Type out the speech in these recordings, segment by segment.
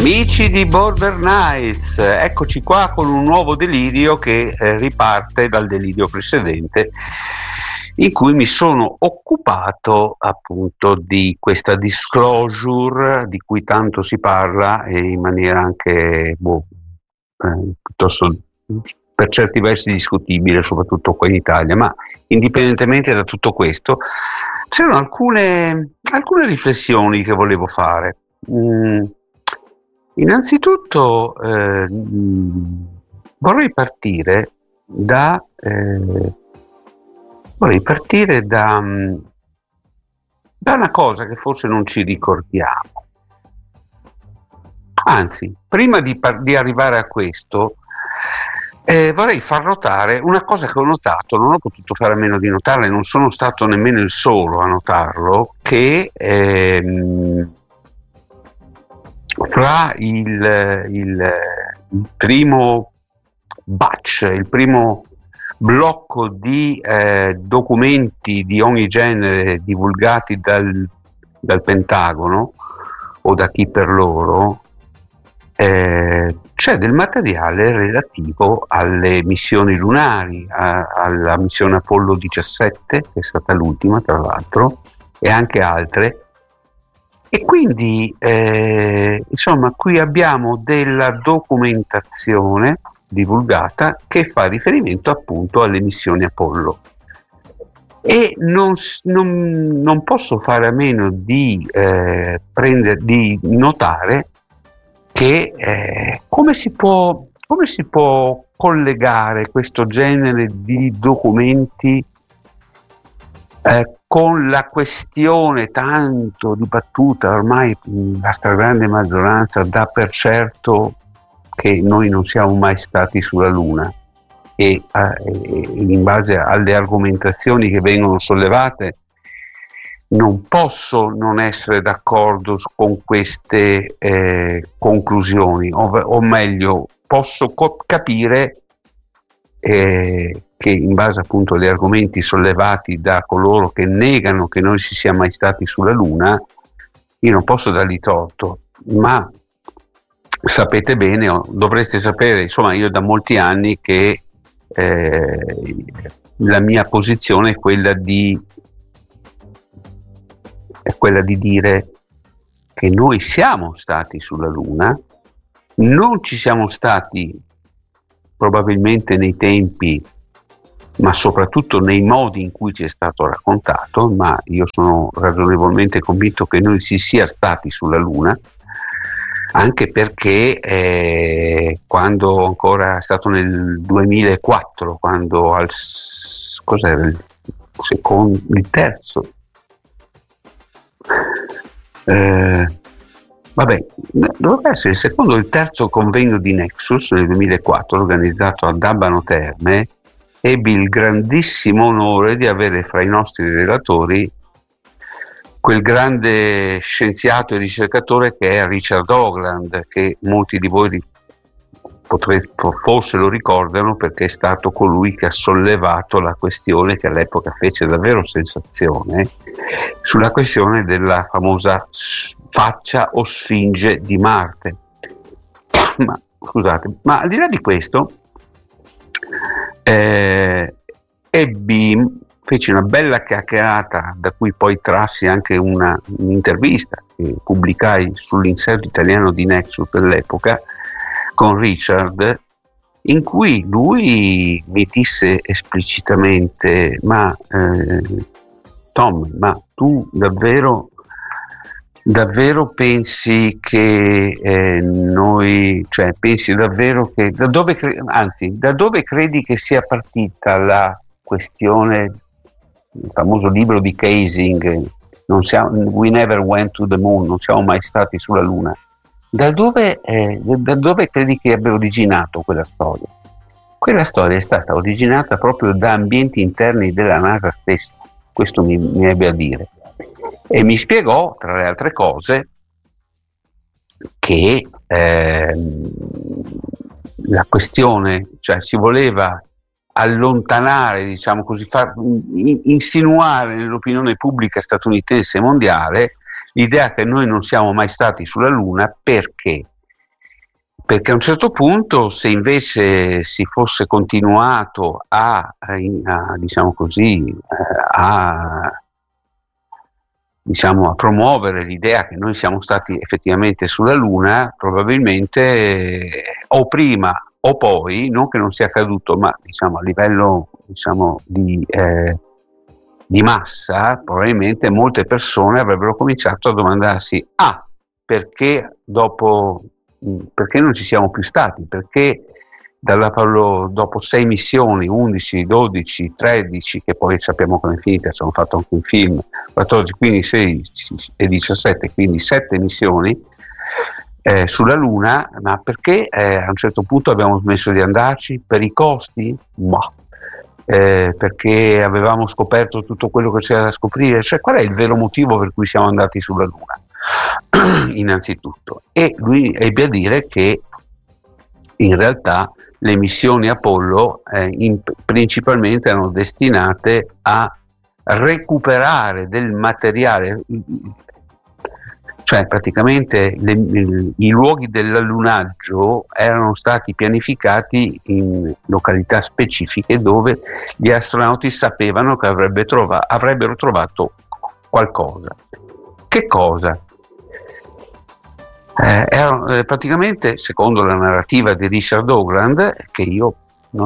Amici di Border Nights, eccoci qua con un nuovo delirio che riparte dal delirio precedente, in cui mi sono occupato appunto di questa disclosure di cui tanto si parla e in maniera anche piuttosto per certi versi discutibile, soprattutto qua in Italia. Ma indipendentemente da tutto questo, c'erano alcune riflessioni che volevo fare. Innanzitutto vorrei partire da una cosa che forse non ci ricordiamo. Anzi, prima di arrivare a questo, vorrei far notare una cosa che ho notato, non ho potuto fare a meno di notarla, e non sono stato nemmeno il solo a notarlo, che fra il primo batch, il primo blocco di documenti di ogni genere divulgati dal Pentagono o da chi per loro, c'è del materiale relativo alle missioni lunari, alla missione Apollo 17, che è stata l'ultima tra l'altro, e anche altre. E quindi insomma qui abbiamo della documentazione divulgata che fa riferimento appunto alle missioni Apollo, e non posso fare a meno di notare che come si può collegare questo genere di documenti con la questione tanto dibattuta, ormai la stragrande maggioranza dà per certo che noi non siamo mai stati sulla Luna, e in base alle argomentazioni che vengono sollevate non posso non essere d'accordo con queste conclusioni, o meglio posso capire che in base appunto agli argomenti sollevati da coloro che negano che noi si sia mai stati sulla Luna, io non posso dargli torto, ma sapete bene, o dovreste sapere, insomma, io da molti anni che la mia posizione è quella di dire che noi siamo stati sulla Luna, non ci siamo stati probabilmente nei tempi, ma soprattutto nei modi in cui ci è stato raccontato, ma io sono ragionevolmente convinto che noi si sia stati sulla Luna, anche perché quando ancora è stato nel 2004, quando cos'era il terzo dovrebbe essere il secondo o il terzo convegno di Nexus nel 2004 organizzato ad Abano Terme, ebbi il grandissimo onore di avere fra i nostri relatori quel grande scienziato e ricercatore che è Richard Hoagland, che molti di voi forse lo ricordano perché è stato colui che ha sollevato la questione che all'epoca fece davvero sensazione, sulla questione della famosa faccia o sfinge di Marte. Ma al di là di questo, feci una bella chiacchierata, da cui poi trassi anche un'intervista che pubblicai sull'inserto italiano di Nexus dell'epoca con Richard, in cui lui mi disse esplicitamente: Tom, ma tu davvero pensi che noi, cioè pensi davvero che da dove credi che sia partita la questione, il famoso libro di Kaysing, We Never Went to the Moon, non siamo mai stati sulla Luna? Da dove credi che abbia originato quella storia? Quella storia è stata originata proprio da ambienti interni della NASA stessa, questo mi ebbe a dire, e mi spiegò, tra le altre cose, che la questione, cioè si voleva allontanare, diciamo così, far insinuare nell'opinione pubblica statunitense e mondiale l'idea che noi non siamo mai stati sulla Luna, perché perché a un certo punto, se invece si fosse continuato diciamo così, a promuovere l'idea che noi siamo stati effettivamente sulla Luna, probabilmente o prima o poi, non che non sia accaduto, ma diciamo a livello di massa, probabilmente molte persone avrebbero cominciato a domandarsi: perché non ci siamo più stati? Perché dopo 6 missioni, 11, 12, 13, che poi sappiamo come è finita, ci hanno fatto anche un film, 14, 15, 16 e 17, quindi 7 missioni sulla Luna, ma perché a un certo punto abbiamo smesso di andarci? Per i costi? Perché avevamo scoperto tutto quello che c'era da scoprire? Cioè, qual è il vero motivo per cui siamo andati sulla Luna? Innanzitutto, e lui ebbe a dire che in realtà le missioni Apollo principalmente erano destinate a recuperare del materiale, cioè praticamente i luoghi dell'allunaggio erano stati pianificati in località specifiche dove gli astronauti sapevano che avrebbero trovato qualcosa. Che cosa? Praticamente, secondo la narrativa di Richard Hoagland, che io non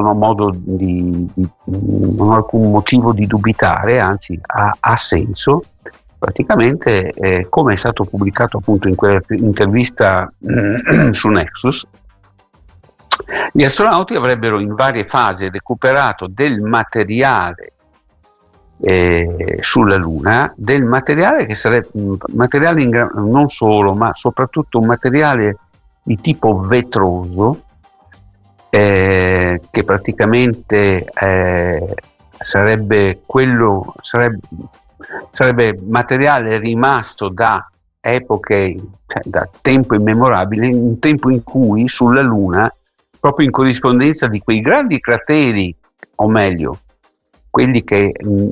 ho alcun motivo di dubitare, anzi ha senso, praticamente come è stato pubblicato appunto in quell'intervista su Nexus, gli astronauti avrebbero in varie fasi recuperato del materiale sulla Luna, del materiale che sarebbe non solo, ma soprattutto un materiale di tipo vetroso, che praticamente sarebbe materiale rimasto da epoche, cioè da tempo immemorabile, un tempo in cui sulla Luna, proprio in corrispondenza di quei grandi crateri, o meglio quelli che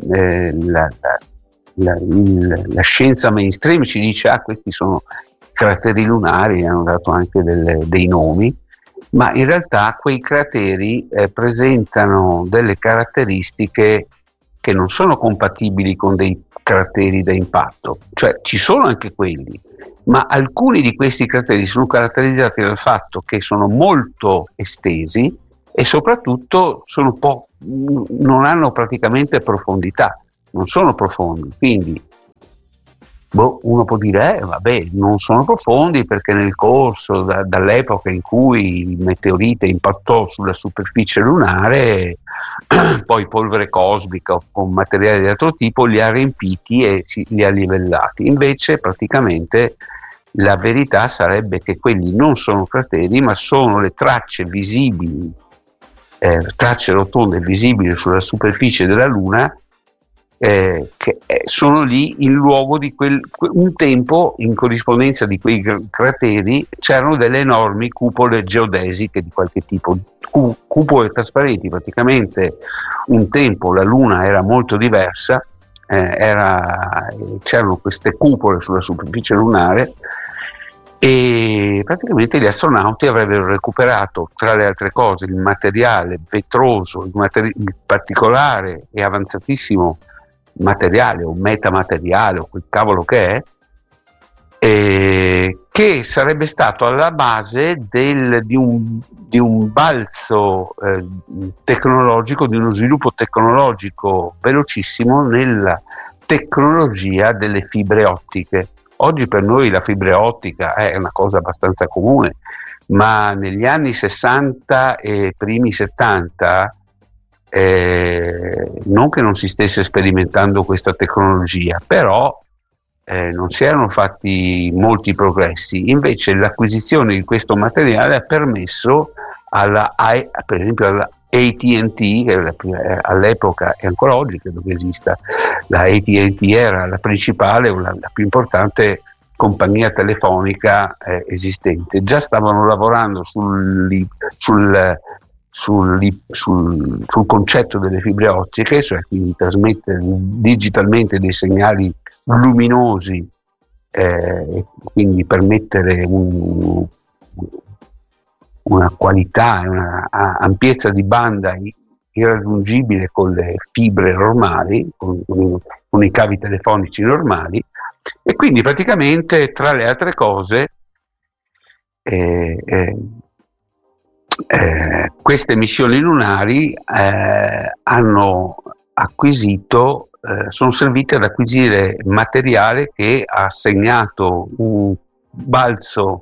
la scienza mainstream ci dice: questi sono crateri lunari, hanno dato anche dei nomi, ma in realtà quei crateri presentano delle caratteristiche che non sono compatibili con dei crateri da impatto, cioè ci sono anche quelli, ma alcuni di questi crateri sono caratterizzati dal fatto che sono molto estesi e soprattutto non hanno praticamente profondità, non sono profondi, quindi uno può dire vabbè, non sono profondi perché nel corso dall'epoca in cui il meteorite impattò sulla superficie lunare, poi polvere cosmica o materiale di altro tipo li ha riempiti e li ha livellati. Invece praticamente la verità sarebbe che quelli non sono crateri, ma sono le tracce visibili, tracce rotonde visibili sulla superficie della Luna, che sono lì in luogo di un tempo, in corrispondenza di quei crateri c'erano delle enormi cupole geodesiche di qualche tipo, cupole trasparenti. Praticamente un tempo la Luna era molto diversa, c'erano queste cupole sulla superficie lunare e praticamente gli astronauti avrebbero recuperato, tra le altre cose, il materiale vetroso, il particolare e avanzatissimo materiale o metamateriale o quel cavolo che è, che sarebbe stato alla base di un balzo tecnologico, di uno sviluppo tecnologico velocissimo nella tecnologia delle fibre ottiche. Oggi per noi la fibra ottica è una cosa abbastanza comune, ma negli anni 60 e primi 70 non che non si stesse sperimentando questa tecnologia, però non si erano fatti molti progressi. Invece l'acquisizione di questo materiale ha permesso per esempio alla AT&T, che all'epoca e ancora oggi credo che esista, la AT&T era la principale o la più importante compagnia telefonica esistente. Già stavano lavorando sul concetto delle fibre ottiche, cioè quindi trasmettere digitalmente dei segnali luminosi e quindi permettere una qualità e una ampiezza di banda irraggiungibile con le fibre normali, con i cavi telefonici normali, e quindi praticamente, tra le altre cose, queste missioni lunari hanno acquisito, sono servite ad acquisire materiale che ha segnato un balzo,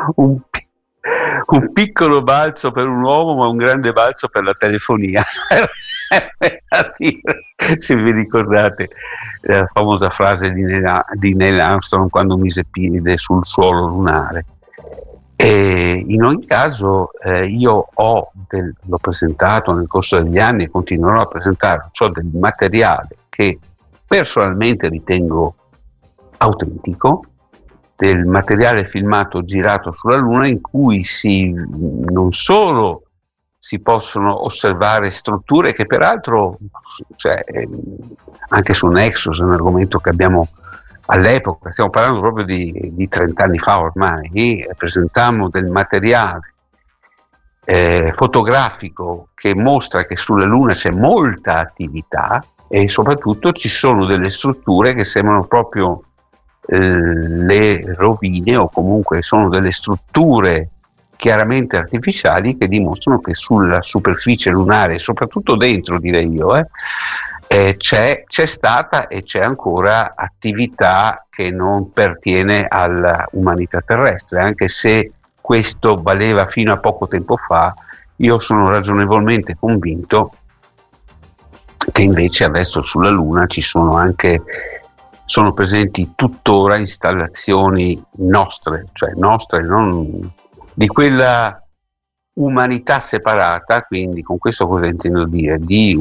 un piccolo balzo per un uomo, ma un grande balzo per la telefonia. Se vi ricordate la famosa frase di Neil Armstrong quando mise piede sul suolo lunare. E in ogni caso io l'ho presentato nel corso degli anni e continuerò a presentare, del materiale che personalmente ritengo autentico, del materiale filmato girato sulla Luna, in cui non solo si possono osservare strutture che peraltro, anche su Nexus, è un argomento che abbiamo all'epoca, stiamo parlando proprio di 30 anni fa ormai, e presentammo del materiale fotografico che mostra che sulla Luna c'è molta attività e soprattutto ci sono delle strutture che sembrano proprio le rovine, o comunque sono delle strutture chiaramente artificiali che dimostrano che sulla superficie lunare, soprattutto dentro, direi io, c'è stata e c'è ancora attività che non pertiene all'umanità terrestre, anche se questo valeva fino a poco tempo fa. Io sono ragionevolmente convinto che invece adesso sulla Luna sono presenti tuttora installazioni nostre, non di quella umanità separata. Quindi con questo cosa intendo dire? Di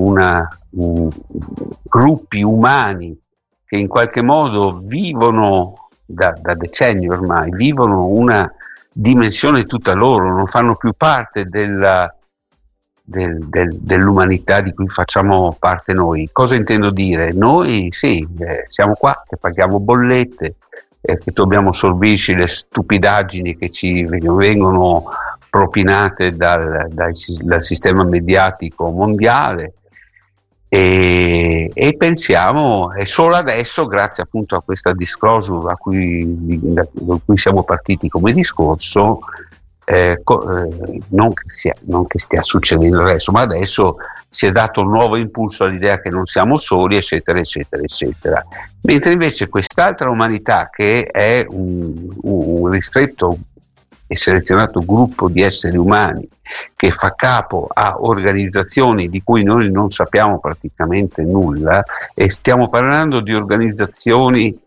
gruppi umani che in qualche modo vivono da decenni ormai, vivono una dimensione tutta loro, non fanno più parte dell'umanità di cui facciamo parte noi. Cosa intendo dire? Noi siamo qua che paghiamo bollette, che dobbiamo sorbirci le stupidaggini che ci vengono propinate dal sistema mediatico mondiale, e pensiamo, e solo adesso, grazie appunto a questa disclosure da cui siamo partiti come discorso, non che stia succedendo adesso, ma adesso si è dato un nuovo impulso all'idea che non siamo soli, eccetera eccetera eccetera, mentre invece quest'altra umanità, che è un ristretto e selezionato gruppo di esseri umani che fa capo a organizzazioni di cui noi non sappiamo praticamente nulla, e stiamo parlando di organizzazioni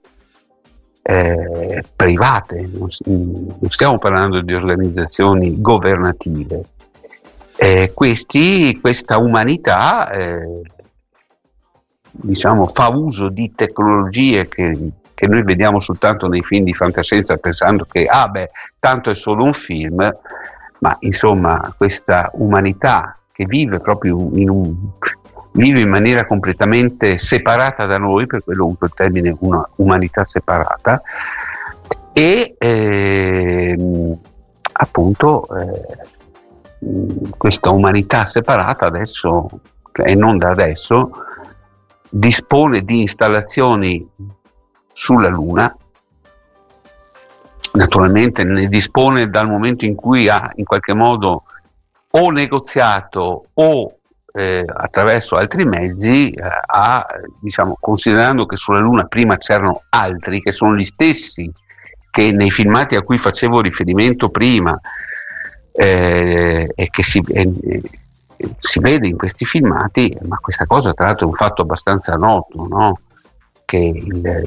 private, non stiamo parlando di organizzazioni governative. Questa umanità fa uso di tecnologie che noi vediamo soltanto nei film di fantascienza, pensando che tanto è solo un film, ma insomma questa umanità che vive proprio vive in maniera completamente separata da noi, per quello uso il termine una umanità separata, e appunto questa umanità separata adesso, e non da adesso, dispone di installazioni sulla Luna. Naturalmente ne dispone dal momento in cui ha in qualche modo o negoziato o attraverso altri mezzi, considerando che sulla Luna prima c'erano altri che sono gli stessi che nei filmati a cui facevo riferimento prima, e che si vede in questi filmati, ma questa cosa tra l'altro è un fatto abbastanza noto, no? Che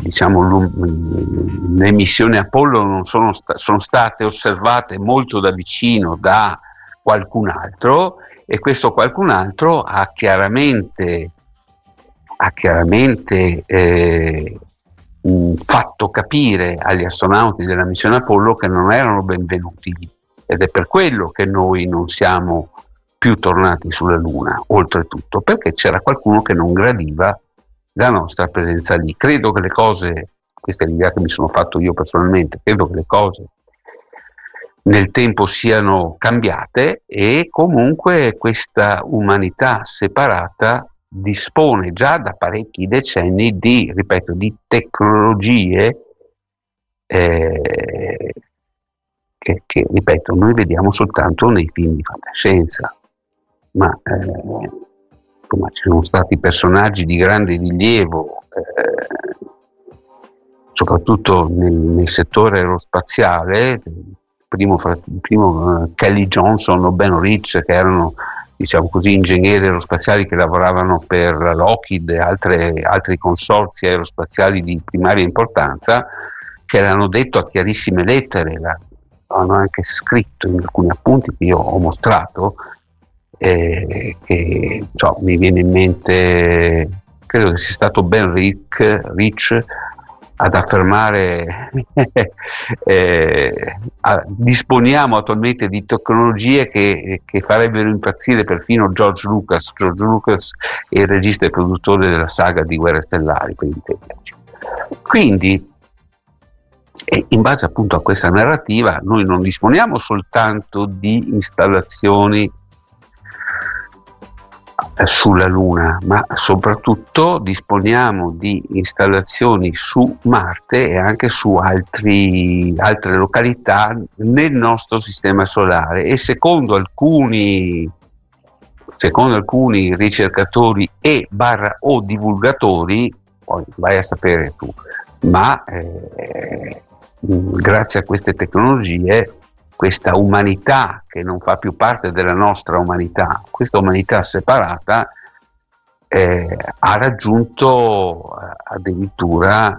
le missioni Apollo non sono state osservate molto da vicino da qualcun altro, e questo qualcun altro ha chiaramente fatto capire agli astronauti della missione Apollo che non erano benvenuti lì, ed è per quello che noi non siamo più tornati sulla Luna, oltretutto perché c'era qualcuno che non gradiva la nostra presenza lì. Credo che le cose, questa è l'idea che mi sono fatto io personalmente, credo che le cose nel tempo siano cambiate, e comunque questa umanità separata dispone già da parecchi decenni di, ripeto, di tecnologie che, ripeto, noi vediamo soltanto nei film di fantascienza, ma insomma, ci sono stati personaggi di grande rilievo, soprattutto nel settore aerospaziale, il primo Kelly Johnson o Ben Rich, che erano, diciamo così, ingegneri aerospaziali che lavoravano per la Lockheed e altri consorzi aerospaziali di primaria importanza, che l'hanno detto a chiarissime lettere, hanno anche scritto in alcuni appunti che io ho mostrato, che mi viene in mente, credo che sia stato Ben Rich ad affermare disponiamo attualmente di tecnologie che farebbero impazzire perfino George Lucas è il regista e produttore della saga di Guerre Stellari, per intenderci. Quindi, in base appunto a questa narrativa, noi non disponiamo soltanto di installazioni sulla Luna, ma soprattutto disponiamo di installazioni su Marte e anche su altre località nel nostro sistema solare, e secondo alcuni ricercatori o divulgatori, poi vai a sapere tu, ma grazie a queste tecnologie, questa umanità che non fa più parte della nostra umanità, questa umanità separata, ha raggiunto addirittura,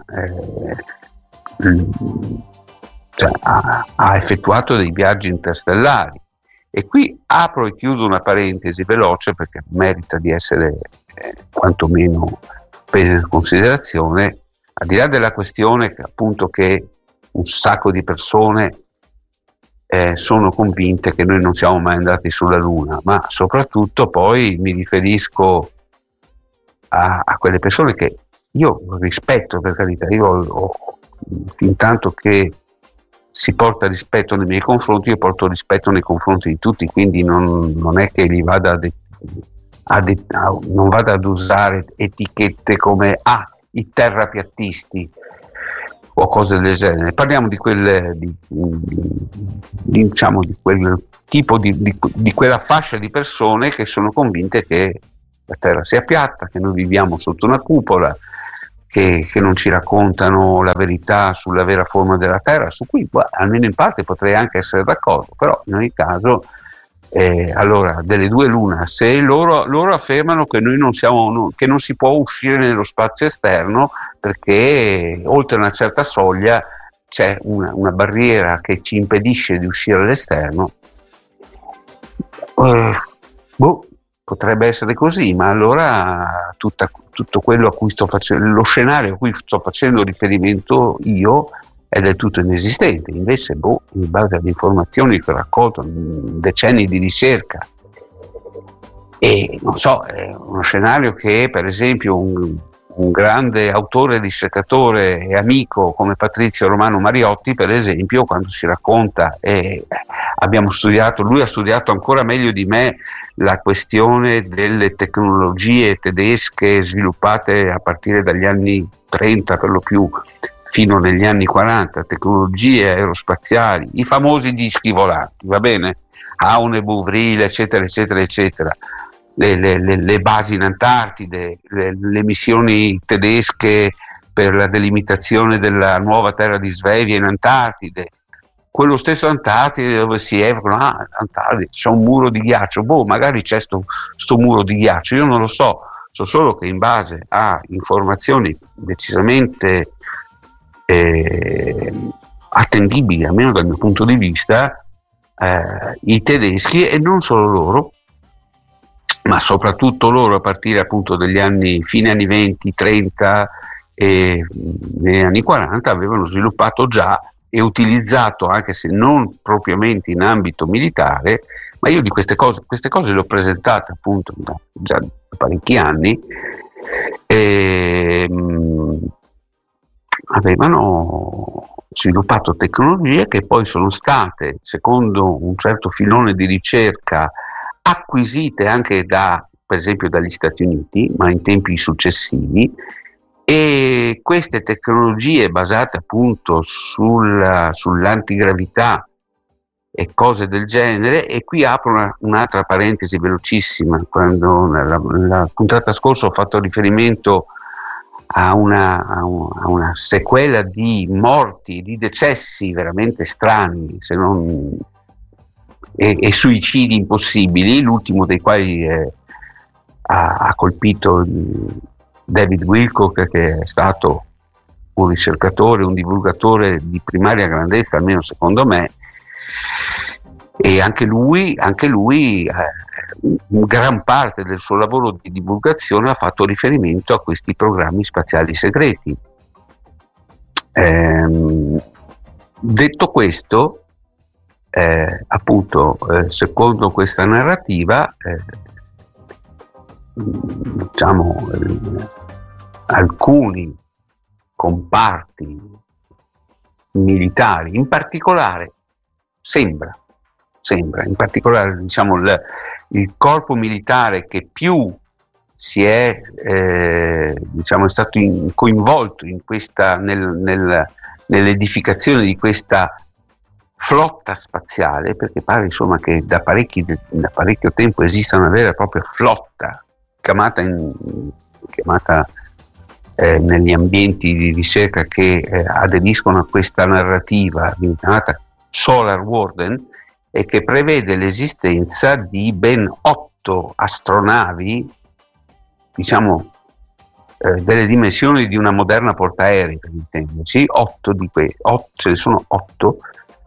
ha effettuato dei viaggi interstellari. E qui apro e chiudo una parentesi veloce, perché merita di essere quantomeno presa in considerazione, al di là della questione che appunto che un sacco di persone sono convinte che noi non siamo mai andati sulla Luna, ma soprattutto poi mi riferisco a quelle persone che io rispetto, per carità, fin tanto che si porta rispetto nei miei confronti, io porto rispetto nei confronti di tutti, quindi non è che li vada non vada ad usare etichette come i terrapiattisti o cose del genere. Parliamo di quel tipo di quella fascia di persone che sono convinte che la Terra sia piatta, che noi viviamo sotto una cupola, che non ci raccontano la verità sulla vera forma della Terra, su cui almeno in parte potrei anche essere d'accordo, però in ogni caso allora delle due l'una: se loro affermano che noi che non si può uscire nello spazio esterno perché oltre una certa soglia c'è una barriera che ci impedisce di uscire all'esterno, potrebbe essere così, ma allora tutto quello a cui sto facendo, lo scenario a cui sto facendo riferimento io, è del tutto inesistente. Invece, in base alle informazioni che ho raccolto in decenni di ricerca, e non so, è uno scenario che, per esempio, un grande autore, ricercatore e amico come Patrizio Romano Mariotti, per esempio, quando si racconta, lui ha studiato ancora meglio di me la questione delle tecnologie tedesche sviluppate a partire dagli anni 30 per lo più fino negli anni 40, tecnologie aerospaziali, i famosi dischi volanti, va bene? Aune, Bovril, eccetera, eccetera, eccetera, le basi in Antartide, le missioni tedesche per la delimitazione della nuova terra di Svevia in Antartide, quello stesso Antartide dove si evocano, Antartide c'è un muro di ghiaccio, magari c'è sto muro di ghiaccio, io non lo so solo che in base a informazioni decisamente attendibili, almeno dal mio punto di vista, i tedeschi, e non solo loro, ma soprattutto loro, a partire appunto degli fine anni 20, 30 e negli anni 40, avevano sviluppato già e utilizzato, anche se non propriamente in ambito militare, ma io di queste cose le ho presentate appunto già da parecchi anni, avevano sviluppato tecnologie che poi sono state, secondo un certo filone di ricerca, acquisite anche per esempio dagli Stati Uniti, ma in tempi successivi, e queste tecnologie basate appunto sull'antigravità e cose del genere. E qui apro un'altra parentesi velocissima. Quando nella puntata scorsa ho fatto riferimento a una sequela di morti, di decessi veramente strani, se non e suicidi impossibili, l'ultimo dei quali ha colpito David Wilcock, che è stato un ricercatore, un divulgatore di primaria grandezza, almeno secondo me, e anche lui gran parte del suo lavoro di divulgazione ha fatto riferimento a questi programmi spaziali segreti. Detto questo, appunto, secondo questa narrativa, diciamo, alcuni comparti militari, in particolare sembra in particolare, diciamo, il corpo militare che più si è diciamo, è stato coinvolto in questa nell'edificazione di questa flotta spaziale, perché pare insomma che da parecchio tempo esista una vera e propria flotta chiamata negli ambienti di ricerca che aderiscono a questa narrativa, chiamata Solar Warden, e che prevede l'esistenza di ben 8 astronavi, diciamo delle dimensioni di una moderna portaerei, per intenderci. 8 di questi, ce ne sono 8.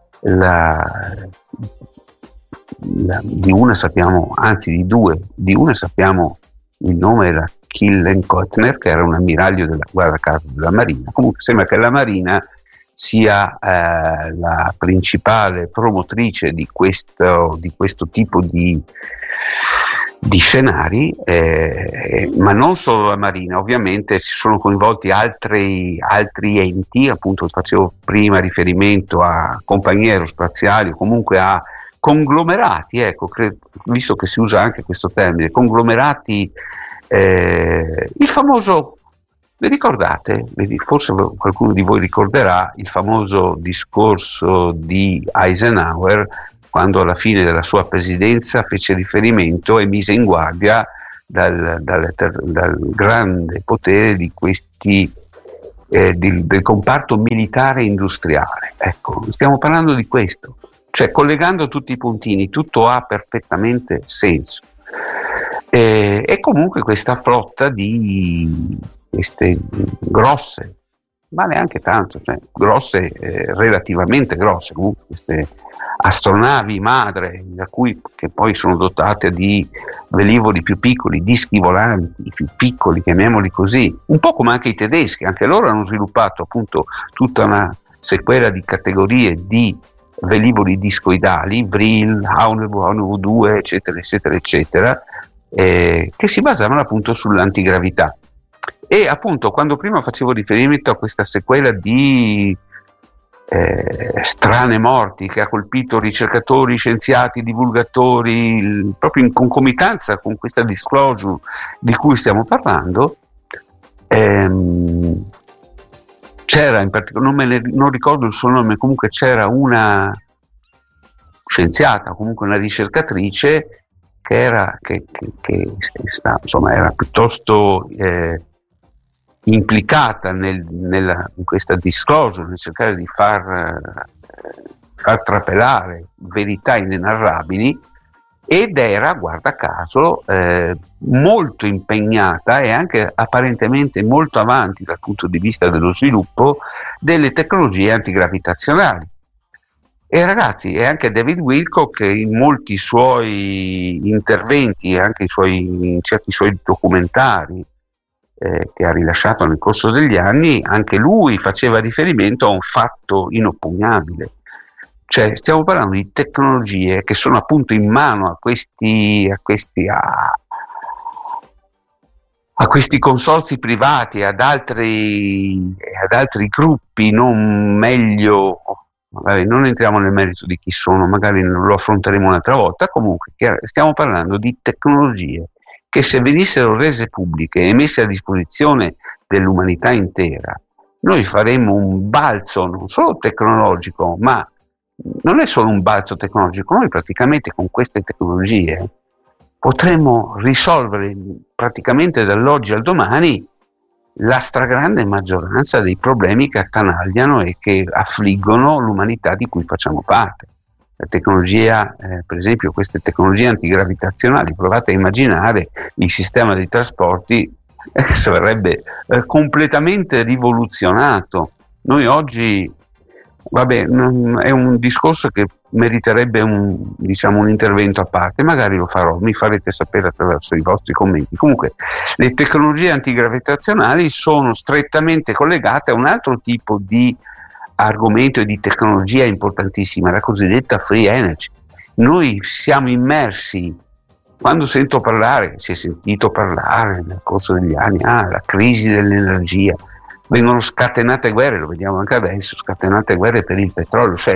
Di una sappiamo, anzi di 2, di una sappiamo il nome, era Killen-Kotner, che era un ammiraglio della guarda caso della Marina. Comunque sembra che la Marina sia la principale promotrice di questo tipo di scenari, ma non solo la Marina, ovviamente ci sono coinvolti altri enti. Appunto facevo prima riferimento a compagnie aerospaziali o comunque a conglomerati, ecco, visto che si usa anche questo termine, conglomerati, il famoso, vi ricordate? Forse qualcuno di voi ricorderà il famoso discorso di Eisenhower, quando alla fine della sua presidenza fece riferimento e mise in guardia dal grande potere di questi del comparto militare industriale. Ecco, stiamo parlando di questo, cioè collegando tutti i puntini, tutto ha perfettamente senso. E comunque questa flotta di queste grosse, ma neanche tanto, cioè grosse, relativamente grosse, comunque queste astronavi madre, che poi sono dotate di velivoli più piccoli, dischi volanti più piccoli, chiamiamoli così, un po' come anche i tedeschi. Anche loro hanno sviluppato appunto tutta una sequela di categorie di velivoli discoidali, Vril, Haunebu 2, eccetera, eccetera, eccetera, che si basavano appunto sull'antigravità. E appunto, quando prima facevo riferimento a questa sequela di strane morti che ha colpito ricercatori, scienziati, divulgatori, proprio in concomitanza con questa disclosure di cui stiamo parlando, c'era in particolare, non ricordo il suo nome, comunque c'era una scienziata, comunque una ricercatrice che era piuttosto implicata in questa disclosure, nel cercare di far trapelare verità inenarrabili, ed era, guarda caso, molto impegnata e anche apparentemente molto avanti dal punto di vista dello sviluppo delle tecnologie antigravitazionali. E ragazzi, e anche David Wilcock, in molti suoi interventi e anche in certi suoi documentari che ha rilasciato nel corso degli anni, anche lui faceva riferimento a un fatto inoppugnabile. Cioè, stiamo parlando di tecnologie che sono appunto in mano a questi consorzi privati, ad altri gruppi non meglio, magari non entriamo nel merito di chi sono, magari lo affronteremo un'altra volta. Comunque stiamo parlando di tecnologie che, se venissero rese pubbliche e messe a disposizione dell'umanità intera, noi faremmo un balzo non solo tecnologico, ma non è solo un balzo tecnologico, noi praticamente con queste tecnologie potremmo risolvere praticamente dall'oggi al domani la stragrande maggioranza dei problemi che attanagliano e che affliggono l'umanità di cui facciamo parte. La tecnologia, per esempio queste tecnologie antigravitazionali, provate a immaginare il sistema dei trasporti sarebbe completamente rivoluzionato. Noi oggi, vabbè, è un discorso che meriterebbe un intervento a parte, magari lo farò, mi farete sapere attraverso i vostri commenti. Comunque le tecnologie antigravitazionali sono strettamente collegate a un altro tipo di argomento e di tecnologia importantissima, la cosiddetta free energy. Noi siamo immersi, quando sento parlare, si è sentito parlare nel corso degli anni, la crisi dell'energia, vengono scatenate guerre, lo vediamo anche adesso, scatenate guerre per il petrolio, cioè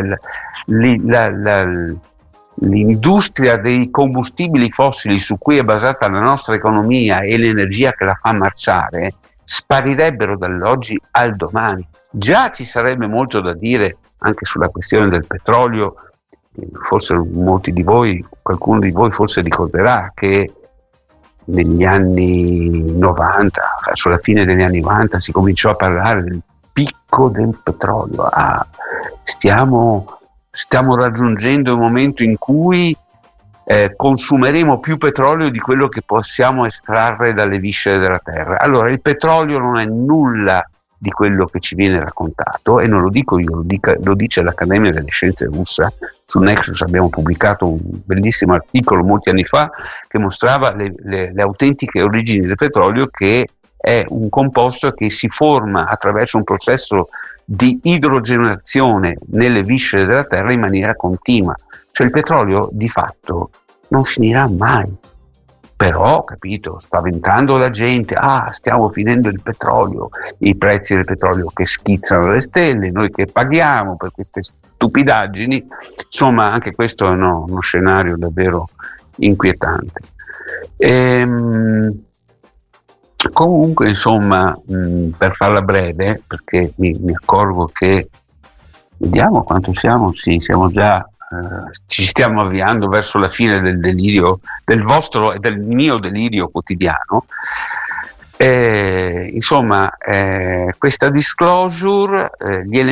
l'industria dei combustibili fossili su cui è basata la nostra economia e l'energia che la fa marciare sparirebbero dall'oggi al domani. Già ci sarebbe molto da dire anche sulla questione del petrolio. Forse molti di voi, qualcuno di voi forse ricorderà che negli anni 90, sulla fine degli anni 90, si cominciò a parlare del picco del petrolio. Stiamo raggiungendo il momento in cui consumeremo più petrolio di quello che possiamo estrarre dalle viscere della terra. Allora, il petrolio non è nulla di quello che ci viene raccontato, e non lo dico io, lo dice l'Accademia delle Scienze russa. Su Nexus abbiamo pubblicato un bellissimo articolo molti anni fa che mostrava le autentiche origini del petrolio, che è un composto che si forma attraverso un processo di idrogenazione nelle viscere della terra in maniera continua. Cioè il petrolio di fatto non finirà mai. Però, capito, spaventando la gente, stiamo finendo il petrolio, i prezzi del petrolio che schizzano alle stelle, noi che paghiamo per queste stupidaggini. Insomma, anche questo è uno scenario davvero inquietante. Comunque, insomma, per farla breve, perché mi accorgo che, vediamo quanto siamo, sì, siamo già, ci stiamo avviando verso la fine del delirio, del vostro e del mio delirio quotidiano. Insomma, questa disclosure, gli elementi